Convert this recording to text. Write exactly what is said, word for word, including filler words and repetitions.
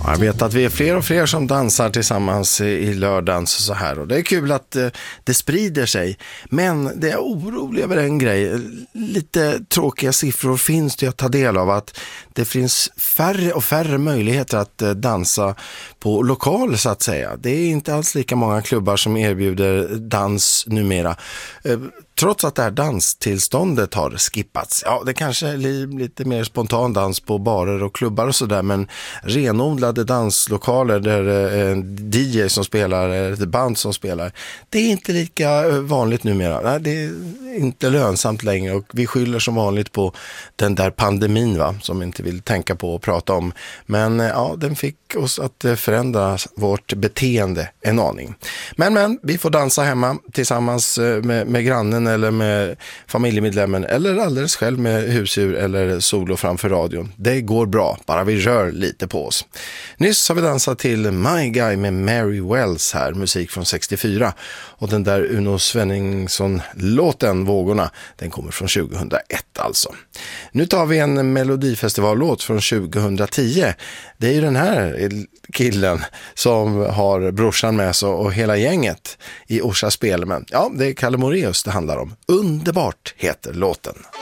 Jag vet att vi är fler och fler som dansar tillsammans i lördans och så här. Och det är kul att eh, det sprider sig. Men det är orolig över en grej. Lite tråkiga siffror finns det att ta del av. Att det finns färre och färre möjligheter att eh, dansa på lokal så att säga. Det är inte alls lika många klubbar som erbjuder dans numera. Eh, Trots att det här danstillståndet har skippats. Ja, det kanske är lite mer spontan dans på barer och klubbar och sådär. Men renodlade danslokaler där en D J som spelar, ett band som spelar. Det är inte lika vanligt numera. Nej, det är inte lönsamt längre. Och vi skyller som vanligt på den där pandemin va, som vi inte vill tänka på och prata om. Men ja, den fick oss att förändra vårt beteende en aning. Men, men, vi får dansa hemma tillsammans med, med grannen eller med familjemedlemmen eller alldeles själv med husdjur eller solo framför radion. Det går bra, bara vi rör lite på oss. Nyss har vi dansat till My Guy med Mary Wells här, musik från sextiofyra. Och den där Uno Svenningsson-låten, Vågorna, den kommer från tjugohundraett alltså. Nu tar vi en Melodifestivallåt från tjugohundratio. Det är ju den här killen som har brorsan med sig och hela gänget i Orsa Spelmän. Ja, det är Kalle Moraeus det handlar om. Underbart heter låten.